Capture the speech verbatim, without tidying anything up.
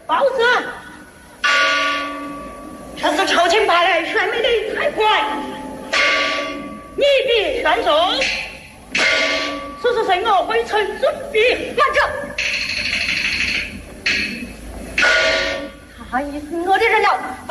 包子，这是朝廷派来选美的才官，你必选中。此事随我回城准备。 慢着，他已是我的人了。